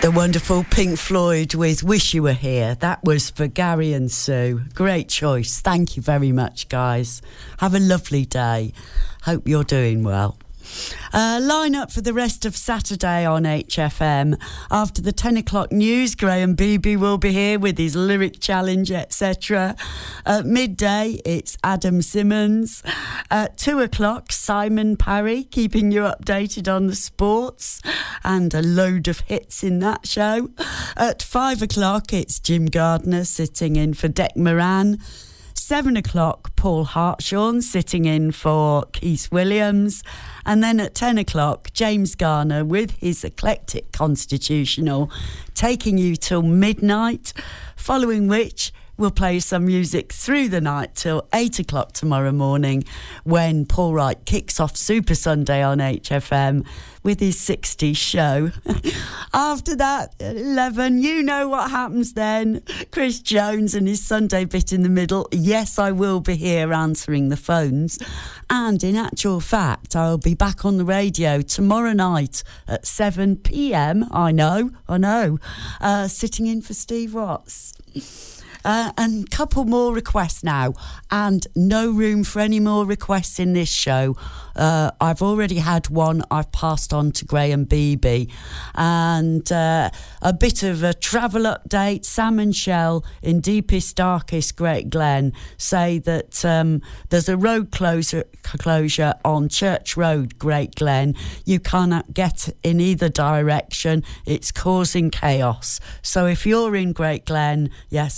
The wonderful Pink Floyd with Wish You Were Here. That was for Gary and Sue. Great choice. Thank you very much, guys. Have a lovely day. Hope you're doing well. Line up for the rest of Saturday on HFM. After the 10 o'clock news, Graham Beebe will be here with his lyric challenge, etc. At midday, it's Adam Simmons. At 2 o'clock, Simon Parry, keeping you updated on the sports and a load of hits in that show. At 5 o'clock, it's Jim Gardner sitting in for Dec Moran. 7 o'clock, Paul Hartshorn sitting in for Keith Williams. And then at 10 o'clock, James Garner with his eclectic constitutional, taking you till midnight, following which we'll play some music through the night till 8 o'clock tomorrow morning when Paul Wright kicks off Super Sunday on HFM with his 60s show. After that, at 11, you know what happens then. Chris Jones and his Sunday bit in the middle. Yes, I will be here answering the phones. And in actual fact, I'll be back on the radio tomorrow night at 7 p.m. I know, sitting in for Steve Watts. And a couple more requests now, and no room for any more requests in this show. I've already had one I've passed on to Graham Beebe. And a bit of a travel update. Sam and Shell in deepest, darkest Great Glen say that there's a road closure on Church Road, Great Glen. You cannot get in either direction. It's causing chaos. So if you're in Great Glen, yes,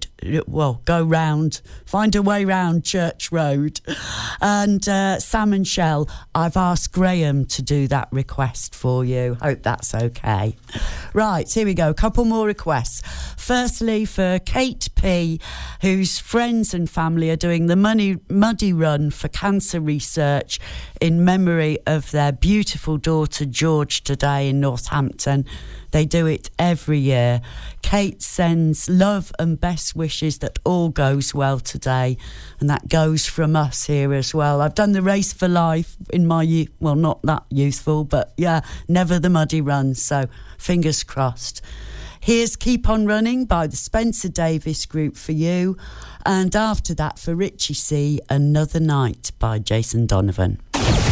go round, find a way round Church Road. And Sam and Shell, I've asked Graham to do that request for you. Hope that's okay. Right, here we go. A couple more requests. Firstly, for Kate P., whose friends and family are doing the Muddy Run for cancer research in memory of their beautiful daughter George today in Northampton. They do it every year. Kate sends love and best wishes that all goes well today. And that goes from us here as well. I've done the Race for Life in my youth. Well, not that youthful, but yeah, never the Muddy Run. So fingers crossed. Here's Keep On Running by the Spencer Davis Group for you. And after that, for Richie C., Another Night by Jason Donovan.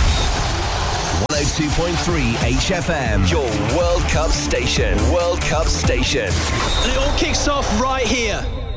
102.3 HFM, your World Cup station. World Cup station. And it all kicks off right here.